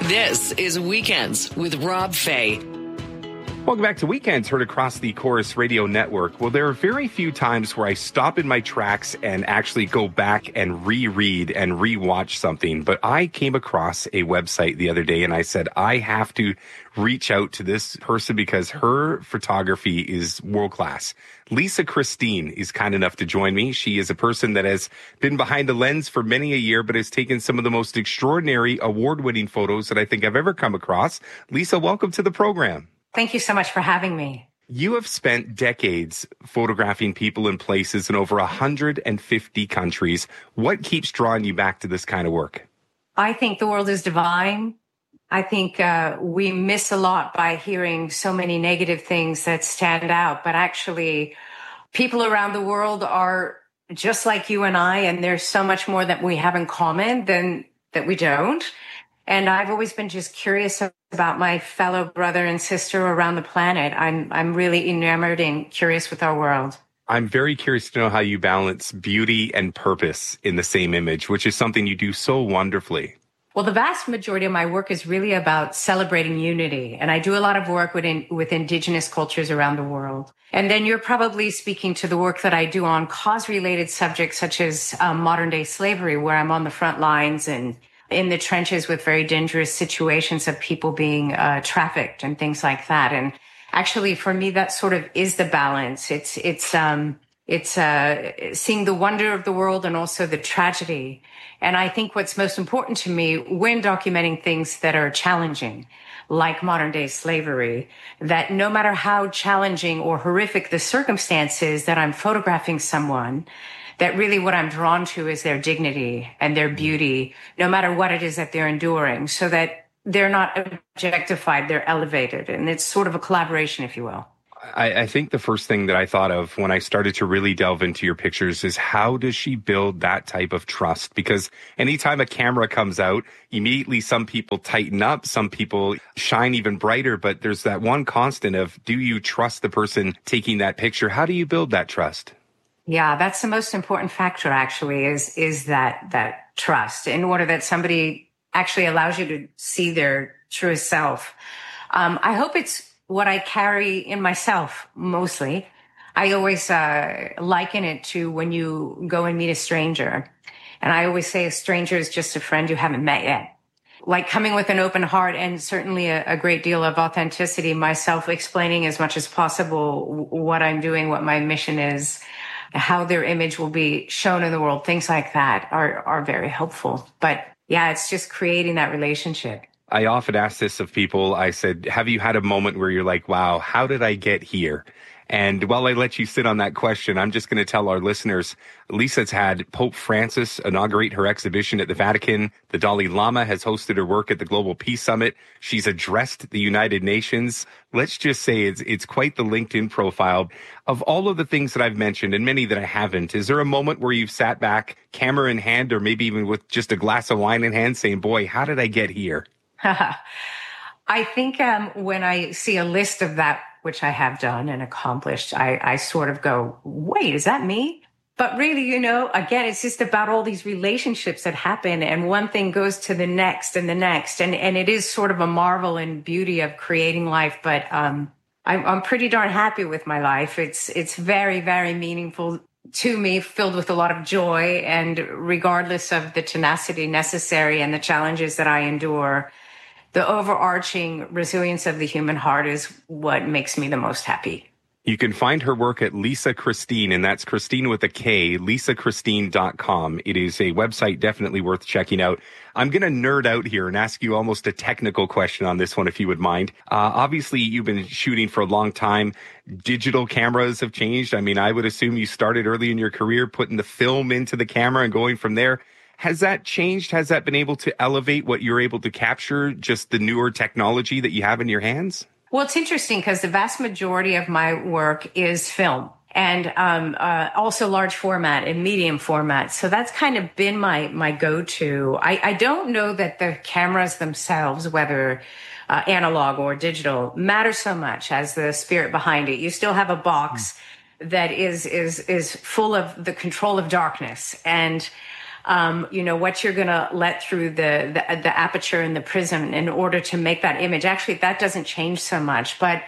This is Weekends with Rob Fay. Welcome back to Weekends, heard across the Chorus Radio Network. Well, there are very few times where I stop in my tracks and actually go back and reread and rewatch something. But I came across a website the other day and I said, I have to reach out to this person because her photography is world class. Lisa Christine is kind enough to join me. She is a person that has been behind the lens for many a year, but has taken some of the most extraordinary award-winning photos that I think I've ever come across. Lisa, welcome to the program. Thank you so much for having me. You have spent decades photographing people and places in over 150 countries. What keeps drawing you back to this kind of work? I think the world is divine. I think we miss a lot by hearing so many negative things that stand out. But actually, people around the world are just like you and I, and there's so much more that we have in common than that we don't. And I've always been just curious about my fellow brother and sister around the planet. I'm really enamored and curious with our world. I'm very curious to know how you balance beauty and purpose in the same image, which is something you do so wonderfully. Well, the vast majority of my work is really about celebrating unity. And I do a lot of work with indigenous cultures around the world. And then you're probably speaking to the work that I do on cause-related subjects such as modern-day slavery, where I'm on the front lines and in the trenches with very dangerous situations of people being trafficked and things like that. And actually, for me, that sort of is the balance. It's seeing the wonder of the world and also the tragedy. And I think what's most important to me when documenting things that are challenging, like modern day slavery, that no matter how challenging or horrific the circumstances that I'm photographing someone, that really what I'm drawn to is their dignity and their beauty, no matter what it is that they're enduring, so that they're not objectified, they're elevated. And it's sort of a collaboration, if you will. I think the first thing that I thought of when I started to really delve into your pictures is how does she build that type of trust? Because anytime a camera comes out, immediately some people tighten up, some people shine even brighter, but there's that one constant of, do you trust the person taking that picture? How do you build that trust? Yeah, that's the most important factor, actually, is that trust, in order that somebody actually allows you to see their truest self. I hope it's what I carry in myself, mostly. I always liken it to when you go and meet a stranger. And I always say a stranger is just a friend you haven't met yet. Like coming with an open heart and certainly a great deal of authenticity, myself explaining as much as possible what I'm doing, what my mission is, how their image will be shown in the world, things like that are very helpful. But yeah, it's just creating that relationship. I often ask this of people. I said, have you had a moment where you're like, wow, how did I get here? And while I let you sit on that question, I'm just going to tell our listeners, Lisa's had Pope Francis inaugurate her exhibition at the Vatican. The Dalai Lama has hosted her work at the Global Peace Summit. She's addressed the United Nations. Let's just say it's quite the LinkedIn profile. Of all of the things that I've mentioned and many that I haven't, is there a moment where you've sat back, camera in hand, or maybe even with just a glass of wine in hand saying, boy, how did I get here? I think when I see a list of that, which I have done and accomplished, I sort of go, wait, is that me? But really, again, it's just about all these relationships that happen and one thing goes to the next and the next. And it is sort of a marvel and beauty of creating life. But I'm pretty darn happy with my life. It's very, very meaningful to me, filled with a lot of joy. And regardless of the tenacity necessary and the challenges that I endure, the overarching resilience of the human heart is what makes me the most happy. You can find her work at Lisa Christine, and that's Christine with a K, lisachristine.com. It is a website definitely worth checking out. I'm going to nerd out here and ask you almost a technical question on this one, if you would mind. Obviously, you've been shooting for a long time. Digital cameras have changed. I mean, I would assume you started early in your career putting the film into the camera and going from there. Has that changed? Has that been able to elevate what you're able to capture, just the newer technology that you have in your hands? Well, it's interesting because the vast majority of my work is film and also large format and medium format. So that's kind of been my go-to. I don't know that the cameras themselves, whether analog or digital, matter so much as the spirit behind it. You still have a box that is full of the control of darkness. And what you're going to let through the aperture and the prism in order to make that image. Actually, that doesn't change so much, but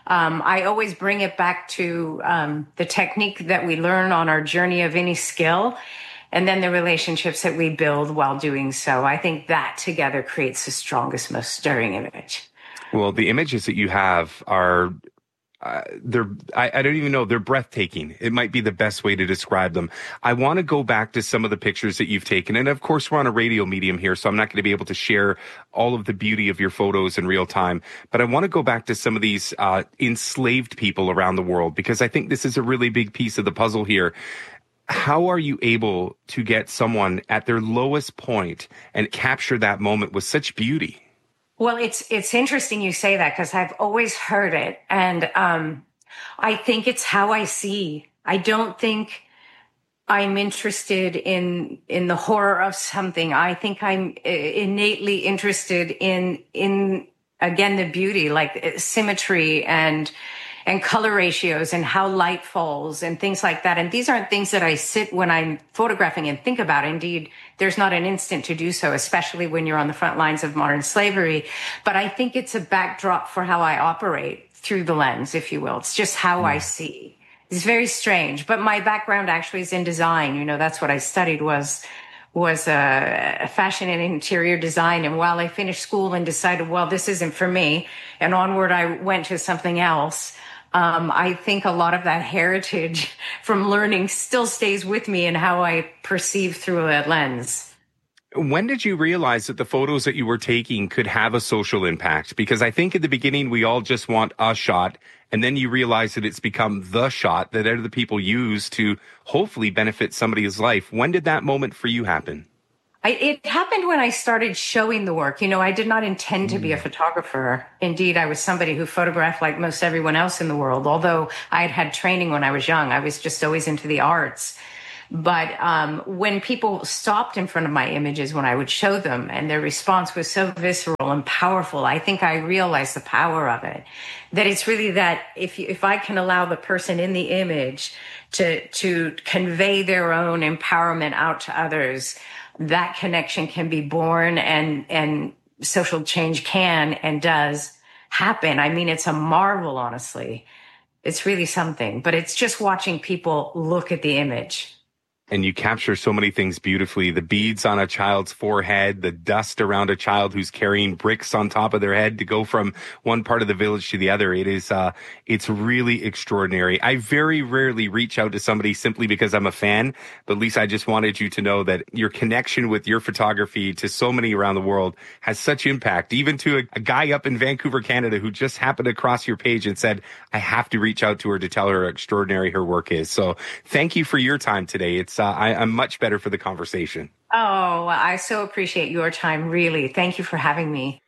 I always bring it back to the technique that we learn on our journey of any skill, and then the relationships that we build while doing so. I think that together creates the strongest, most stirring image. Well, the images that you have are, I don't even know, they're breathtaking. It might be the best way to describe them. I want to go back to some of the pictures that you've taken. And of course, we're on a radio medium here, so I'm not going to be able to share all of the beauty of your photos in real time. But I want to go back to some of these enslaved people around the world, because I think this is a really big piece of the puzzle here. How are you able to get someone at their lowest point and capture that moment with such beauty? Well, it's interesting you say that, because I've always heard it. And I think it's how I see. I don't think I'm interested in the horror of something. I think I'm innately interested in again, the beauty, like symmetry and color ratios and how light falls and things like that. And these aren't things that I sit when I'm photographing and think about. Indeed, there's not an instant to do so, especially when you're on the front lines of modern slavery. But I think it's a backdrop for how I operate through the lens, if you will. It's just how I see. It's very strange. But my background actually is in design. That's what I studied was fashion and interior design. And while I finished school and decided, well, this isn't for me, and onward I went to something else, I think a lot of that heritage from learning still stays with me in how I perceive through a lens. When did you realize that the photos that you were taking could have a social impact? Because I think at the beginning, we all just want a shot. And then you realize that it's become the shot that other people use to hopefully benefit somebody's life. When did that moment for you happen? It happened when I started showing the work. I did not intend to be a photographer. Indeed, I was somebody who photographed like most everyone else in the world. Although I had had training when I was young, I was just always into the arts. But when people stopped in front of my images, when I would show them, and their response was so visceral and powerful, I think I realized the power of it. That it's really that if I can allow the person in the image to convey their own empowerment out to others, that connection can be born, and social change can and does happen. I mean, it's a marvel, honestly. It's really something, but it's just watching people look at the image. And you capture so many things beautifully. The beads on a child's forehead, the dust around a child who's carrying bricks on top of their head to go from one part of the village to the other. It's really extraordinary. I very rarely reach out to somebody simply because I'm a fan, but Lisa, I just wanted you to know that your connection with your photography to so many around the world has such impact, even to a guy up in Vancouver, Canada, who just happened to cross your page and said, I have to reach out to her to tell her how extraordinary her work is. So thank you for your time today. I'm much better for the conversation. Oh, I so appreciate your time, really. Thank you for having me.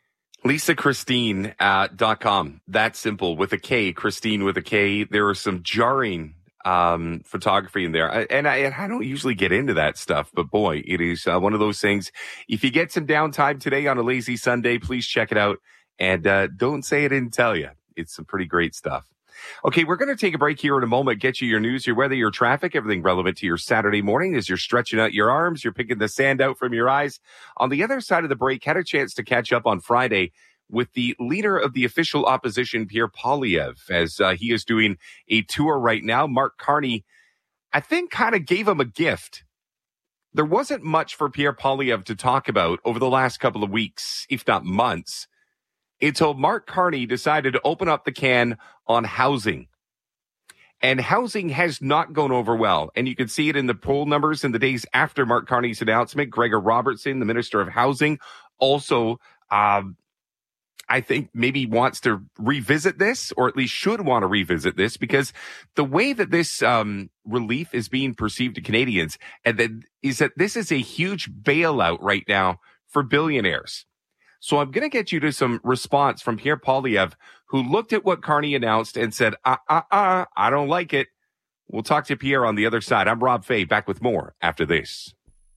LisaChristine.com. That's simple, with a K, Christine with a K. There was some jarring photography in there. And I don't usually get into that stuff, but boy, it is one of those things. If you get some downtime today on a lazy Sunday, please check it out. And don't say I didn't tell you. It's some pretty great stuff. Okay, we're going to take a break here in a moment, get you your news, your weather, your traffic, everything relevant to your Saturday morning as you're stretching out your arms, you're picking the sand out from your eyes. On the other side of the break, had a chance to catch up on Friday with the leader of the official opposition, Pierre Poilievre, as he is doing a tour right now. Mark Carney, I think, kind of gave him a gift. There wasn't much for Pierre Poilievre to talk about over the last couple of weeks, if not months, until Mark Carney decided to open up the can on housing. And housing has not gone over well. And you can see it in the poll numbers in the days after Mark Carney's announcement. Gregor Robertson, the Minister of Housing, also, I think maybe wants to revisit this, or at least should want to revisit this, because the way that this relief is being perceived to Canadians is that this is a huge bailout right now for billionaires. So I'm going to get you to some response from Pierre Poilievre, who looked at what Carney announced and said, I don't like it. We'll talk to Pierre on the other side. I'm Rob Fay, back with more after this.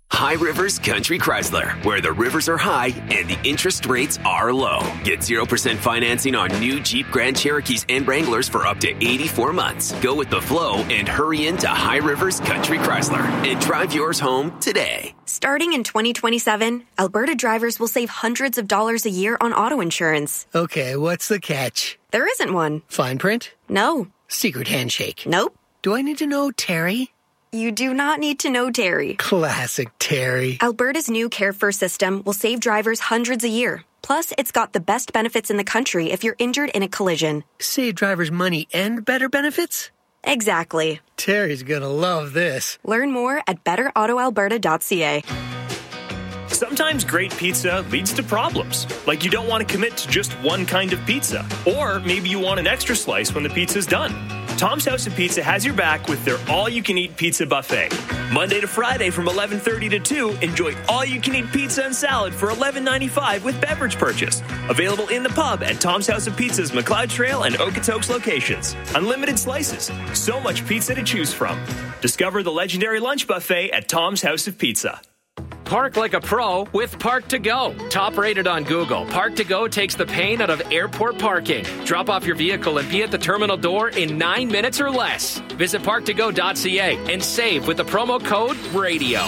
High Rivers Country Chrysler, where the rivers are high and the interest rates are low. Get 0% financing on new Jeep Grand Cherokees and Wranglers for up to 84 months. Go with the flow and hurry into High Rivers Country Chrysler and drive yours home today. Starting in 2027, Alberta drivers will save hundreds of dollars a year on auto insurance. Okay, what's the catch? There isn't one. Fine print? No. Secret handshake? Nope. Do I need to know Terry? You do not need to know Terry. Classic Terry. Alberta's new Care First system will save drivers hundreds a year. Plus, it's got the best benefits in the country if you're injured in a collision. Save drivers money and better benefits? Exactly. Terry's gonna love this. Learn more at betterautoalberta.ca. Sometimes great pizza leads to problems, like you don't want to commit to just one kind of pizza, or maybe you want an extra slice when the pizza's done. Tom's House of Pizza has your back with their all-you-can-eat pizza buffet. Monday to Friday from 11:30 to 2, enjoy all-you-can-eat pizza and salad for $11.95 with beverage purchase. Available in the pub at Tom's House of Pizza's McLeod Trail and Okotoks locations. Unlimited slices, so much pizza to choose from. Discover the legendary lunch buffet at Tom's House of Pizza. Park like a pro with Park to Go. Top rated on Google, Park to Go takes the pain out of airport parking. Drop off your vehicle and be at the terminal door in 9 minutes or less. Visit parktogo.ca and save with the promo code RADIO.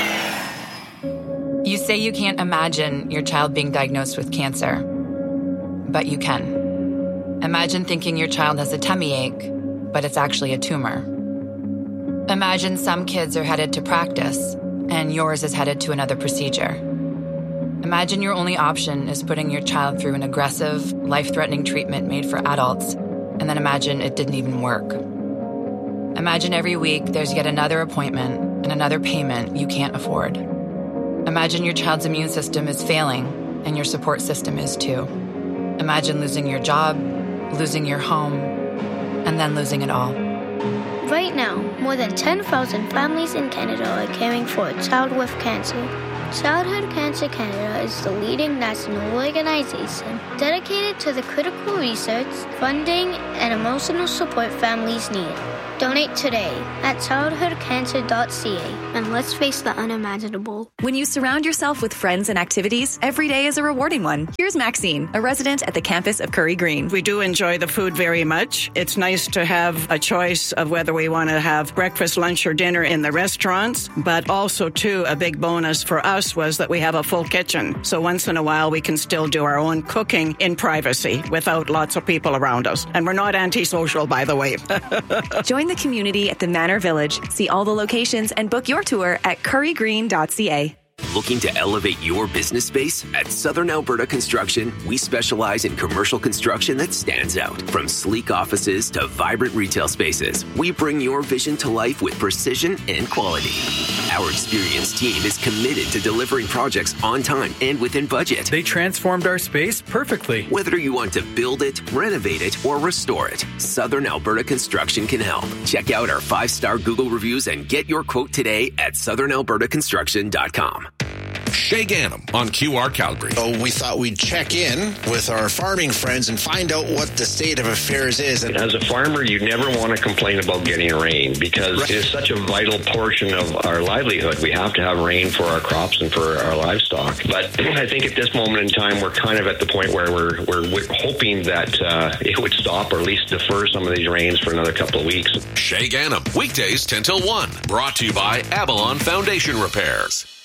You say you can't imagine your child being diagnosed with cancer, but you can. Imagine thinking your child has a tummy ache, but it's actually a tumor. Imagine some kids are headed to practice, and yours is headed to another procedure. Imagine your only option is putting your child through an aggressive, life-threatening treatment made for adults, and then imagine it didn't even work. Imagine every week there's yet another appointment and another payment you can't afford. Imagine your child's immune system is failing, and your support system is too. Imagine losing your job, losing your home, and then losing it all. Right now, more than 10,000 families in Canada are caring for a child with cancer. Childhood Cancer Canada is the leading national organization dedicated to the critical research, funding, and emotional support families need. Donate today at childhoodcancer.ca and let's face the unimaginable. When you surround yourself with friends and activities, every day is a rewarding one. Here's Maxine, a resident at the campus of Curry Green. We do enjoy the food very much. It's nice to have a choice of whether we want to have breakfast, lunch, or dinner in the restaurants, but also, too, a big bonus for us was that we have a full kitchen. So once in a while, we can still do our own cooking in privacy without lots of people around us. And we're not antisocial, by the way. Join the community at the Manor Village. See all the locations and book your tour at currygreen.ca. Looking to elevate your business space? At Southern Alberta Construction, we specialize in commercial construction that stands out. From sleek offices to vibrant retail spaces, we bring your vision to life with precision and quality. Our experienced team is committed to delivering projects on time and within budget. They transformed our space perfectly. Whether you want to build it, renovate it, or restore it, Southern Alberta Construction can help. Check out our 5-star Google reviews and get your quote today at southernalbertaconstruction.com. Shay Ganem on QR Calgary. So we thought we'd check in with our farming friends and find out what the state of affairs is. And as a farmer, you never want to complain about getting rain because it is such a vital portion of our livelihood. We have to have rain for our crops and for our livestock. But I think at this moment in time, we're kind of at the point where we're hoping that it would stop or at least defer some of these rains for another couple of weeks. Shay Ganem, weekdays 10 till 1. Brought to you by Avalon Foundation Repairs.